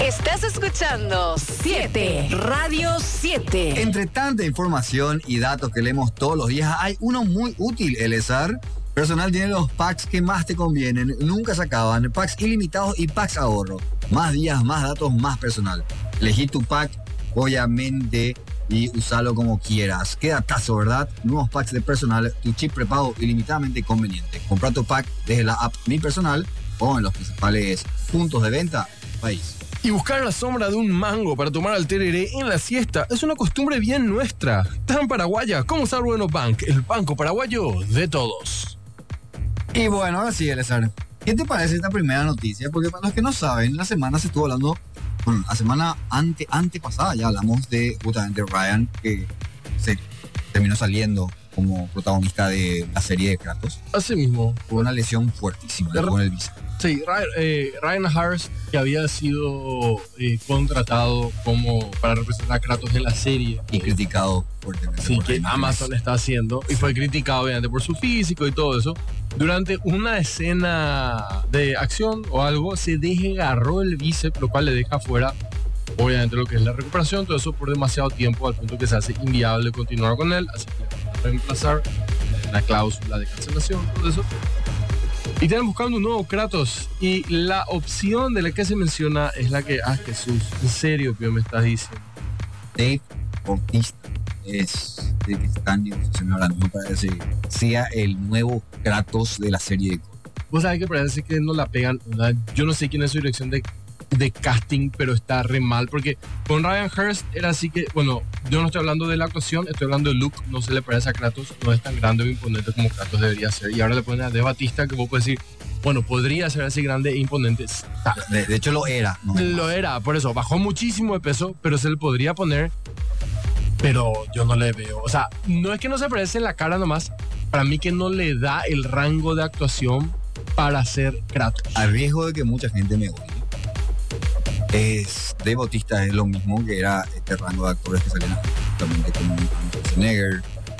Estás escuchando 7 Radio 7. Entre tanta información y datos que leemos todos los días, hay uno muy útil, Elezar. Personal tiene los packs que más te convienen, nunca se acaban, packs ilimitados y packs ahorro. Más días, más datos, más personal. Elegí tu pack, obviamente, y usalo como quieras. Qué datazo, ¿verdad? Nuevos packs de personal, tu chip prepago ilimitadamente conveniente. Compra tu pack desde la app Mi Personal o en los principales puntos de venta del país. Y buscar la sombra de un mango para tomar al tereré en la siesta es una costumbre bien nuestra, tan paraguaya como usar Bueno Bank, el banco paraguayo de todos. Y bueno, ahora sí, Elezar, ¿qué te parece esta primera noticia? Porque para los que no saben, la semana se estuvo hablando, bueno, la semana antepasada ya hablamos de justamente Ryan, que se terminó saliendo como protagonista de la serie de Kratos. Así mismo. Fue una lesión fuertísima con el bíceps. Sí, Ryan Hurst, que había sido contratado como para representar a Kratos en la serie. Y criticado fuertemente. Sí, que Amazon está haciendo. Y fue criticado obviamente por su físico y todo eso. Durante una escena de acción o algo, se desgarró el bíceps, lo cual le deja fuera, obviamente, lo que es la recuperación. Todo eso por demasiado tiempo, al punto que se hace inviable continuar con él. Así que le van a reemplazar una cláusula de cancelación, todo eso. Y están buscando un nuevo Kratos. Y la opción de la que se menciona es la que... Ah, Jesús, en serio, que me estás diciendo. Dave Bautista es de que están negociando ahora mismo para que sea el nuevo Kratos de la serie de Call. Vos sabés que parece que no la pegan. Yo no sé quién es su dirección de casting, pero está re mal. Porque con Ryan Hurst era así que... Bueno, yo no estoy hablando de la actuación, estoy hablando de look. No se le parece a Kratos, no es tan grande o imponente como Kratos debería ser. Y ahora le ponen a Dave Bautista, que vos puedes decir, bueno, podría ser así grande e imponente. De hecho lo era, ¿no? Lo era, por eso, bajó muchísimo de peso, pero se le podría poner, pero yo no le veo. O sea, no es que no se parece en la cara nomás, para mí que no le da el rango de actuación para ser Kratos. A riesgo de que mucha gente me odie, Dave Bautista es lo mismo que era este rango de actores que salían justamente como Schwarzenegger,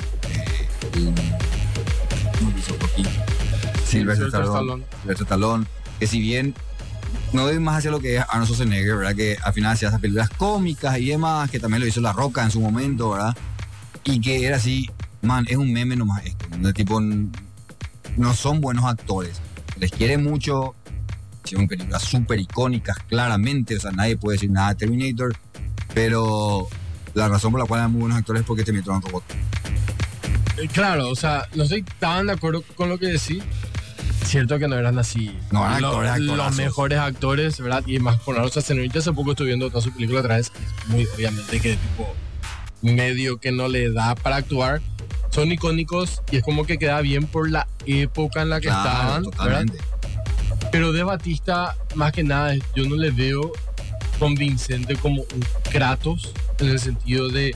Sylvester Stallone, que si bien no es más hacia lo que es Arnold Schwarzenegger, ¿verdad? Que al final hacía esas películas cómicas y demás, que también lo hizo La Roca en su momento, ¿verdad? Y que era así, man, es un meme nomás esto, de tipo, no son buenos actores, les quiere mucho. Hicieron películas súper icónicas, claramente, o sea, nadie puede decir nada de Terminator, pero la razón por la cual eran muy buenos actores es porque Terminator era un robot. Claro, o sea, no estoy tan de acuerdo con lo que decís. Cierto que no eran así los mejores actores, ¿verdad? Y más con Arnold Schwarzenegger. Hace poco estoy viendo toda su película otra vez. Muy obviamente que tipo medio que no le da para actuar. Son icónicos y es como que queda bien por la época en la que estaban, totalmente. ¿Verdad? Pero de Bautista, más que nada, yo no le veo convincente como un Kratos, en el sentido de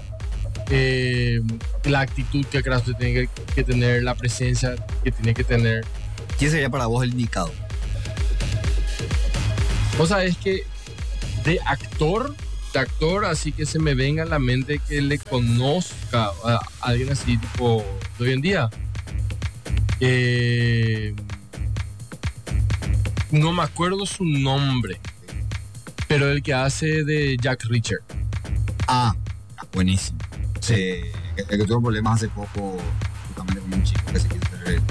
la actitud que Kratos tiene que tener, la presencia que tiene que tener. ¿Quién sería para vos el indicado? O sea, es que de actor, así que se me venga a la mente que le conozca a alguien así, tipo, de hoy en día. No me acuerdo su nombre, pero el que hace de Jack Reacher. Ah, buenísimo. Sí. El que tuvo problemas hace poco, justamente con un chico que se quiere hacer.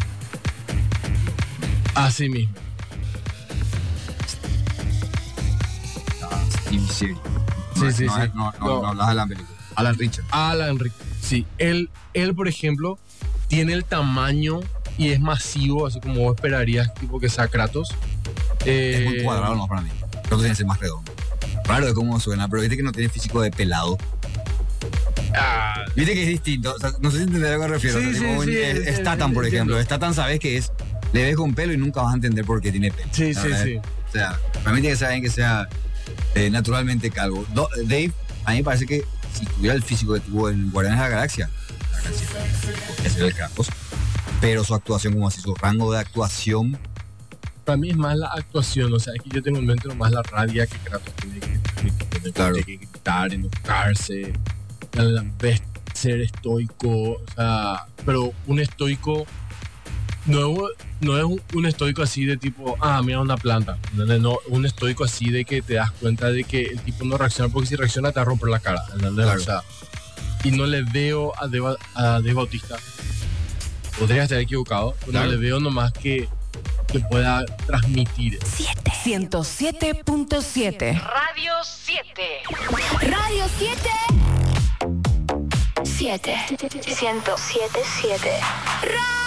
Así mismo. Steve Series. Sí. No hablas de la película. Alan Rickman. Sí. Él, por ejemplo, tiene el tamaño y es masivo, así como vos esperarías, tipo que sea Kratos. Es muy cuadrado, no, para mí. Creo que tiene que ser más redondo. Raro de cómo suena, pero viste que no tiene físico de pelado. Viste que es distinto. O sea, no sé si entender a lo que me refiero. Statham, por ejemplo. Statham, sabes que es. Le ves con pelo y nunca vas a entender por qué tiene pelo. Sí. O sea, para mí tiene que ser alguien que sea naturalmente calvo. Dave, a mí me parece que si tuviera el físico que tuvo en Guardianes de la Galaxia podría ser el Kratos. Pero su actuación, como así, su rango de actuación. Para mí es más la actuación, o sea, es que yo tengo en mente nomás la rabia que Kratos tiene que gritar, enojarse, a la vez ser estoico, o sea, pero un estoico No es un estoico así de tipo, mira una planta. No, un estoico así de que te das cuenta de que el tipo no reacciona, porque si reacciona te va a romper la cara. Claro. O sea, y no le veo a Dave Bautista, podría estar equivocado, pero no le veo nomás que pueda transmitir. 107.7 Radio 7. Radio 7. 7. 107.7.